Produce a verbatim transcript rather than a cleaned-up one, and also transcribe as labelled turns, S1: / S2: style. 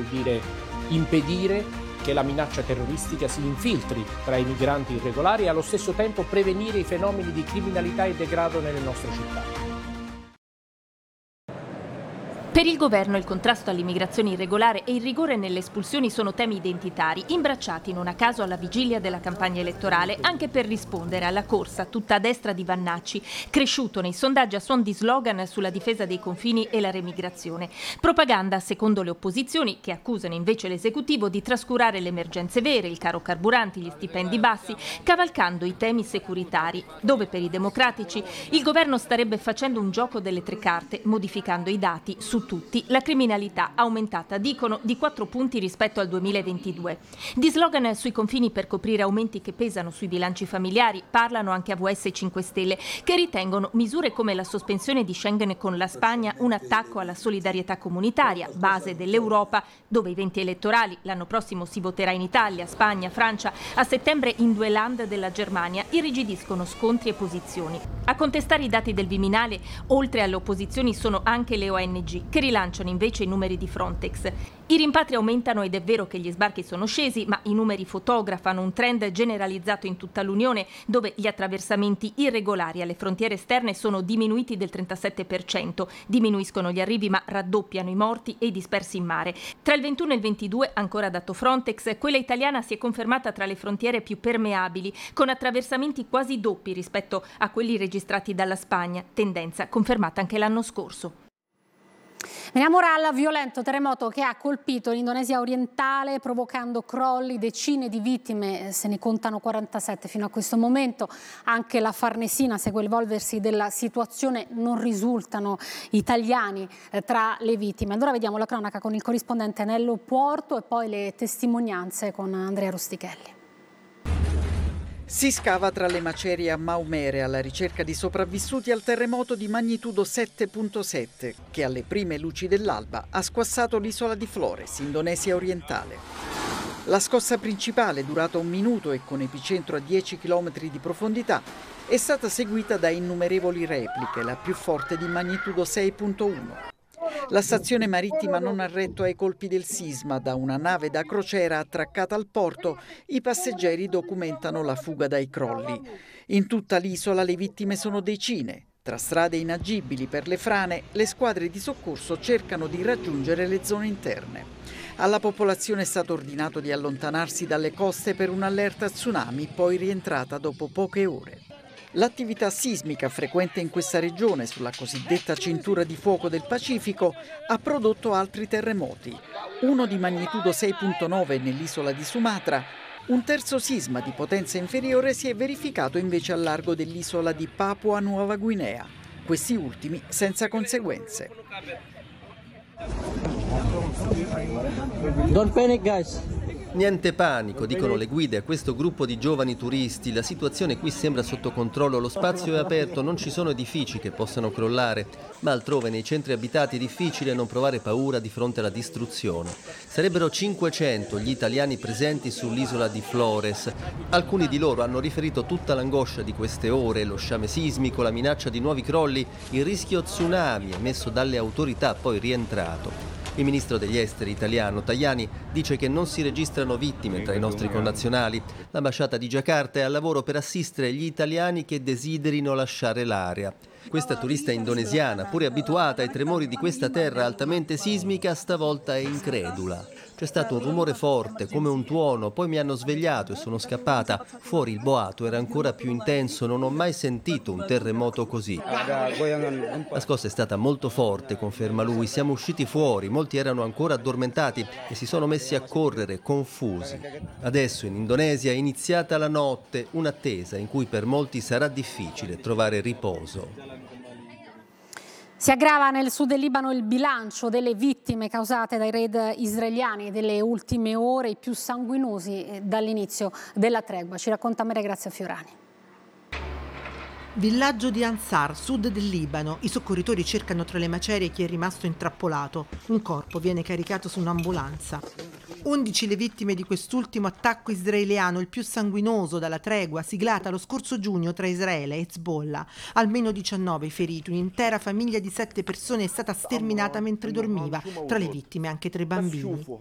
S1: vuol dire impedire che la minaccia terroristica si infiltri tra i migranti irregolari e allo stesso tempo prevenire i fenomeni di criminalità e degrado nelle nostre città.
S2: Per il governo il contrasto all'immigrazione irregolare e il rigore nelle espulsioni sono temi identitari, imbracciati non a caso alla vigilia della campagna elettorale, anche per rispondere alla corsa tutta a destra di Vannacci, cresciuto nei sondaggi a suon di slogan sulla difesa dei confini e la remigrazione. Propaganda, secondo le opposizioni, che accusano invece l'esecutivo di trascurare le emergenze vere, il caro carburanti, gli stipendi bassi, cavalcando i temi securitari, dove per i democratici il governo starebbe facendo un gioco delle tre carte, modificando i dati su tutti. La criminalità aumentata, dicono, di quattro punti rispetto al duemilaventidue. Di slogan sui confini per coprire aumenti che pesano sui bilanci familiari parlano anche a V S cinque Stelle, che ritengono misure come la sospensione di Schengen con la Spagna un attacco alla solidarietà comunitaria, base dell'Europa, dove i venti elettorali l'anno prossimo si voterà in Italia, Spagna, Francia, a settembre in due land della Germania, irrigidiscono scontri e posizioni. A contestare i dati del Viminale, oltre alle opposizioni, sono anche le O N G, che rilanciano invece i numeri di Frontex. I rimpatri aumentano ed è vero che gli sbarchi sono scesi, ma i numeri fotografano un trend generalizzato in tutta l'Unione, dove gli attraversamenti irregolari alle frontiere esterne sono diminuiti del trentasette per cento. Diminuiscono gli arrivi, ma raddoppiano i morti e i dispersi in mare. Tra il ventuno e il ventidue, ancora dato Frontex, quella italiana si è confermata tra le frontiere più permeabili, con attraversamenti quasi doppi rispetto a quelli registrati dalla Spagna, tendenza confermata anche l'anno scorso.
S3: Veniamo ora al violento terremoto che ha colpito l'Indonesia orientale, provocando crolli, decine di vittime, se ne contano quarantasette fino a questo momento. Anche la Farnesina segue l'evolversi della situazione, non risultano italiani eh, tra le vittime. Allora vediamo la cronaca con il corrispondente Nello Porto e poi le testimonianze con Andrea Rustichelli.
S4: Si scava tra le macerie a Maumere alla ricerca di sopravvissuti al terremoto di magnitudo sette virgola sette che alle prime luci dell'alba ha squassato l'isola di Flores, Indonesia orientale. La scossa principale, durata un minuto e con epicentro a dieci chilometri di profondità, è stata seguita da innumerevoli repliche, la più forte di magnitudo sei virgola uno. La stazione marittima non ha retto ai colpi del sisma. Da una nave da crociera attraccata al porto, i passeggeri documentano la fuga dai crolli. In tutta l'isola le vittime sono decine. Tra strade inagibili per le frane, le squadre di soccorso cercano di raggiungere le zone interne. Alla popolazione è stato ordinato di allontanarsi dalle coste per un'allerta tsunami, poi rientrata dopo poche ore. L'attività sismica frequente in questa regione, sulla cosiddetta cintura di fuoco del Pacifico, ha prodotto altri terremoti. Uno di magnitudo sei virgola nove nell'isola di Sumatra. Un terzo sisma di potenza inferiore si è verificato invece al largo dell'isola di Papua Nuova Guinea. Questi ultimi senza conseguenze.
S5: Don't panic, guys.
S6: Niente panico, dicono le guide a questo gruppo di giovani turisti. La situazione qui sembra sotto controllo, lo spazio è aperto, non ci sono edifici che possano crollare, ma altrove nei centri abitati è difficile non provare paura di fronte alla distruzione. Sarebbero cinquecento gli italiani presenti sull'isola di Flores. Alcuni di loro hanno riferito tutta l'angoscia di queste ore, lo sciame sismico, la minaccia di nuovi crolli, il rischio tsunami emesso dalle autorità poi rientrato. Il ministro degli esteri italiano Tajani dice che non si registrano vittime tra i nostri connazionali. L'ambasciata di Giacarta è al lavoro per assistere gli italiani che desiderino lasciare l'area. Questa turista indonesiana, pure abituata ai tremori di questa terra altamente sismica, stavolta è incredula. C'è stato un rumore forte, come un tuono, poi mi hanno svegliato e sono scappata. Fuori il boato era ancora più intenso, non ho mai sentito un terremoto così. La scossa è stata molto forte, conferma lui. Siamo usciti fuori, molti erano ancora addormentati e si sono messi a correre, confusi. Adesso in Indonesia è iniziata la notte, un'attesa in cui per molti sarà difficile trovare riposo.
S3: Si aggrava nel sud del Libano il bilancio delle vittime causate dai raid israeliani delle ultime ore, i più sanguinosi dall'inizio della tregua. Ci racconta Maria Grazia Fiorani.
S7: Villaggio di Ansar, sud del Libano. I soccorritori cercano tra le macerie chi è rimasto intrappolato. Un corpo viene caricato su un'ambulanza. undici le vittime di quest'ultimo attacco israeliano, il più sanguinoso dalla tregua siglata lo scorso giugno tra Israele e Hezbollah. Almeno diciannove i feriti, un'intera famiglia di sette persone è stata sterminata mentre dormiva, tra le vittime anche tre bambini.